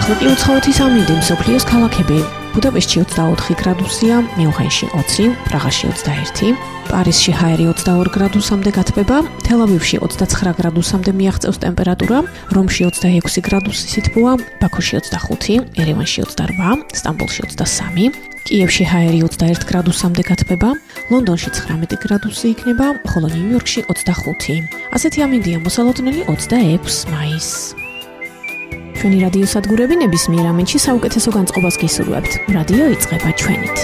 ახალი უცხოეთის ამინდი მსოფლიოს ქალაქები. ბუდაპეშტში 24 გრადუსია, მიუნხენში 20, პრაღაში 21, პარიზში ჰაერი 22 გრადუსამდე გათბება, თელ-ავივში 29 გრადუსამდე მიაღწევს ტემპერატურა, რომში 26 გრადუსი სითბოა, ბაქოში 25, ერევანში 28, სტამბოლში 23, კიევში ჰაერი 21 გრადუსამდე გათბება, ლონდონში 19 გრადუსი იქნება, ხოლო ნიუ-იორკში 25. ასეთი ამინდია მოსალოდნელი 26 მაისს. ჩვენი რადიო სადგურები ნებისმიერ ამენში საუკეთესო განწყობას გისურვებთ. რადიო იწყება ჩვენით.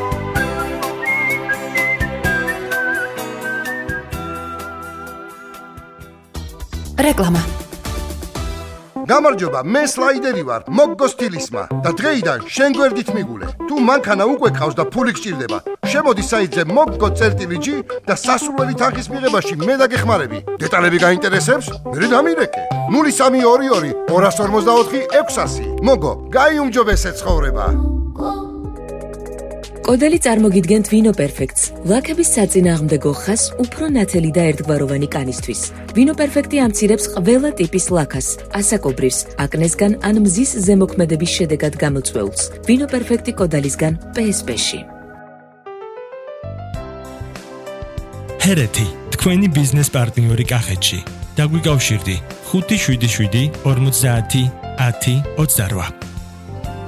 რეკლამა. გამარჯობა, მე სლაიდერი ვარ, მოგგო სტილისმა და დღეიდან შენ გვერდით მიგულე. თუ მანქანა უკვე ყავს და ფული გჭირდება, შემოდი საიტზე moggo.g და სასურველი თანხის მიღებაში მე დაგეხმარები. დეტალები გაინტერესებს? მე დამირეკე. 0322 244 600. მოგო, გაიუმჯობესე ცხოვრება. კოდელი წარმოგიდგენთ ვინო პერფექტს, ლაქების საწინააღმდეგო ხას უფრო ნათელი და ერთგვაროვანი კანისთვის. ვინო პერფექტი ამცირებს ყველა ტიპის ლაქას, ასაკობრივს, აკნესგან ან მზის ზემოქმედების შედეგად გამოწვეულს. ვინო პერფექტი კოდალისგან PSP-ში. ჰერეთი, თქვენი ბიზნეს პარტნიორი კახეთში. დაგვიკავშირდი 577 50 10 28.